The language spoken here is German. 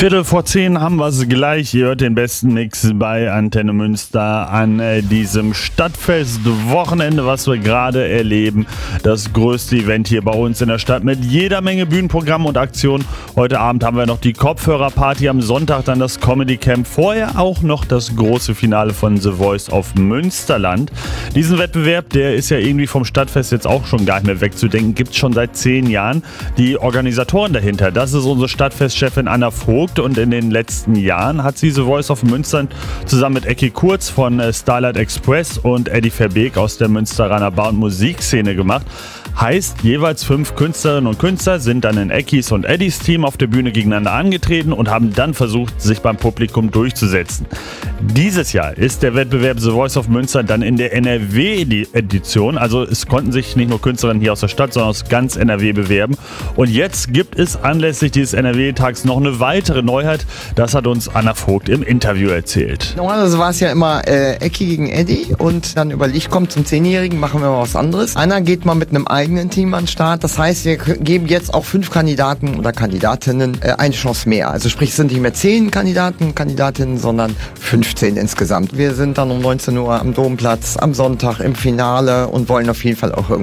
10:15 haben wir es gleich. Ihr hört den besten Mix bei Antenne Münster an diesem Stadtfest-Wochenende, was wir gerade erleben. Das größte Event hier bei uns in der Stadt mit jeder Menge Bühnenprogramm und Aktionen. Heute Abend haben wir noch die Kopfhörerparty, am Sonntag dann das Comedy Camp. Vorher auch noch das große Finale von The Voice of Münsterland. Diesen Wettbewerb, der ist ja irgendwie vom Stadtfest jetzt auch schon gar nicht mehr wegzudenken. Gibt es schon seit 10 Jahren. Die Organisatoren dahinter, das ist unsere Stadtfestchefin Anna Vogt. Und in den letzten Jahren hat sie The Voice of Münster zusammen mit Ecki Kurz von Starlight Express und Eddie Verbeek aus der Münsteraner Bar- und Musikszene gemacht. Heißt, jeweils 5 Künstlerinnen und Künstler sind dann in Eckis und Eddies Team auf der Bühne gegeneinander angetreten und haben dann versucht, sich beim Publikum durchzusetzen. Dieses Jahr ist der Wettbewerb The Voice of Münster dann in der NRW-Edition. Also es konnten sich nicht nur Künstlerinnen hier aus der Stadt, sondern aus ganz NRW bewerben. Und jetzt gibt es anlässlich dieses NRW-Tags noch eine weitere Neuheit. Das hat uns Anna Vogt im Interview erzählt. Normalerweise war es ja immer Ecki gegen Eddie und dann überlegt, kommt zum 10-Jährigen, machen wir mal was anderes. Einer geht mal mit einem eigenen Team an den Start. Das heißt, wir geben jetzt auch 5 Kandidaten oder Kandidatinnen eine Chance mehr. Also sprich, es sind nicht mehr 10 Kandidaten, Kandidatinnen, sondern 15 insgesamt. Wir sind dann um 19 Uhr am Domplatz am Sonntag im Finale und wollen auf jeden Fall auch